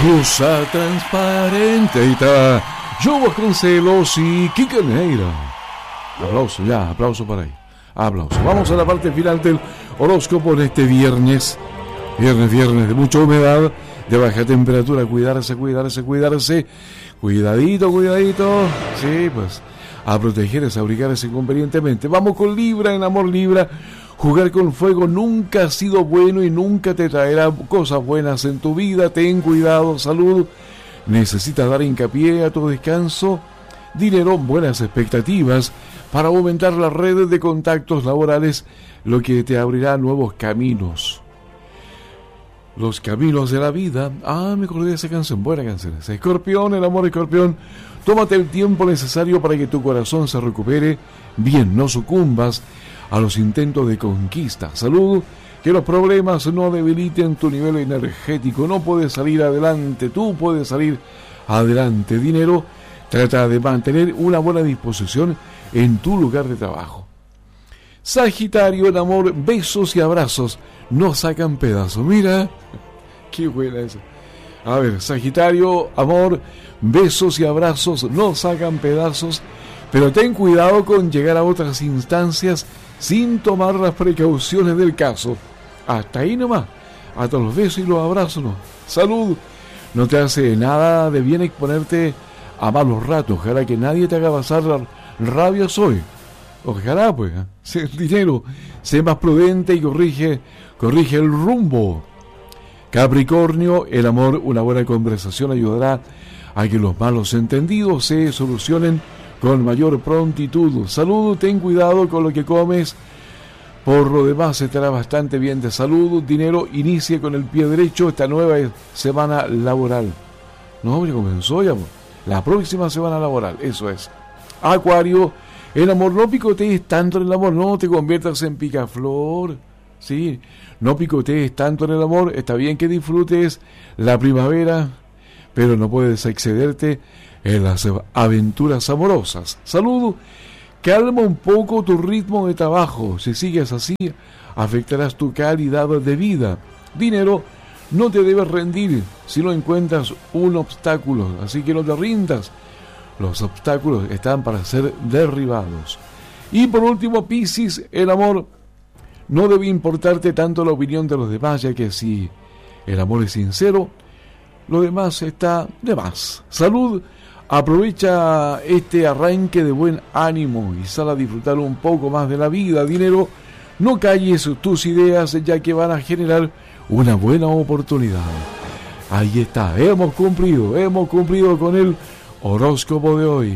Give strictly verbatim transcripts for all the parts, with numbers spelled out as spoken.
Rosa transparente. Ahí está Joe Vasconcelos y Kike Neira. Aplauso, ya, aplauso para ahí. Aplauso. Vamos a la parte final del horóscopo de este viernes. Viernes, viernes de mucha humedad, de baja temperatura. Cuidarse, cuidarse, cuidarse. Cuidadito, cuidadito. Sí, pues a protegerse, a abrigarse convenientemente. Vamos con Libra, en amor Libra. Jugar con fuego nunca ha sido bueno y nunca te traerá cosas buenas en tu vida. Ten cuidado, salud. Necesitas dar hincapié a tu descanso. Dinero, buenas expectativas para aumentar las redes de contactos laborales, lo que te abrirá nuevos caminos. Los caminos de la vida. Ah, me acordé de esa canción, buena canción. Escorpión, el amor Escorpión. Tómate el tiempo necesario para que tu corazón se recupere. Bien, no sucumbas a los intentos de conquista. Salud, que los problemas no debiliten tu nivel energético. No puedes salir adelante, tú puedes salir adelante. Dinero, trata de mantener una buena disposición en tu lugar de trabajo. Sagitario, en amor, besos y abrazos no sacan pedazos. Mira, qué buena esa. A ver, Sagitario, amor, besos y abrazos no sacan pedazos, pero ten cuidado con llegar a otras instancias sin tomar las precauciones del caso. Hasta ahí nomás, hasta los besos y los abrazos no. Salud, no te hace nada de bien exponerte a malos ratos. Ojalá que nadie te haga pasar rabias hoy. Ojalá, pues. ¿eh? Dinero, sé más prudente y corrige, corrige el rumbo. Capricornio, el amor, una buena conversación ayudará a que los malos entendidos se solucionen con mayor prontitud. Salud, ten cuidado con lo que comes. Por lo demás, estará bastante bien de salud. Dinero, inicie con el pie derecho esta nueva semana laboral. No, ya comenzó ya. La próxima semana laboral, eso es. Acuario, el amor, no picotees tanto en el amor, no te conviertas en picaflor. Sí, no picotees tanto en el amor. Está bien que disfrutes la primavera, pero no puedes excederte en las aventuras amorosas. Salud, calma un poco tu ritmo de trabajo. Si sigues así, afectarás tu calidad de vida. Dinero, no te debes rendir si no encuentras un obstáculo, así que no te rindas. Los obstáculos están para ser derribados. Y por último, Piscis, el amor, no debe importarte tanto la opinión de los demás, ya que si el amor es sincero, lo demás está de más. Salud, aprovecha este arranque de buen ánimo y sal a disfrutar un poco más de la vida. Dinero, no calles tus ideas, ya que van a generar una buena oportunidad. Ahí está, hemos cumplido, hemos cumplido con el horóscopo de hoy.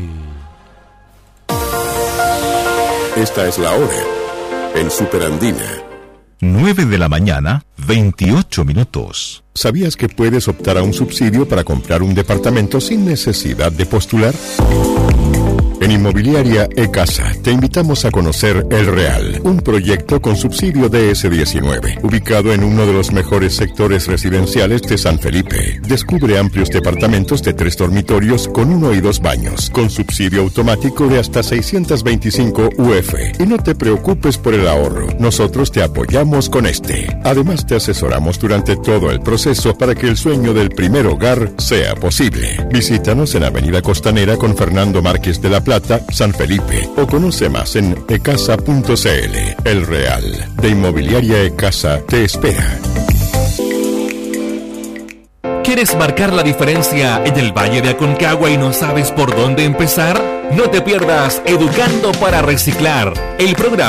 Esta es la hora en Superandina. nueve de la mañana, veintiocho minutos. ¿Sabías que puedes optar a un subsidio para comprar un departamento sin necesidad de postular? En Inmobiliaria E-Casa te invitamos a conocer El Real, un proyecto con subsidio D S diecinueve, ubicado en uno de los mejores sectores residenciales de San Felipe. Descubre amplios departamentos de tres dormitorios con uno y dos baños, con subsidio automático de hasta seiscientos veinticinco U F. Y no te preocupes por el ahorro, nosotros te apoyamos con este. Además te asesoramos durante todo el proceso para que el sueño del primer hogar sea posible. Visítanos en Avenida Costanera con Fernando Márquez de la Plata, San Felipe, o conoce más en ecasa punto c l. El Real de Inmobiliaria E-Casa te espera. ¿Quieres marcar la diferencia en el Valle de Aconcagua y no sabes por dónde empezar? No te pierdas Educando para Reciclar, el programa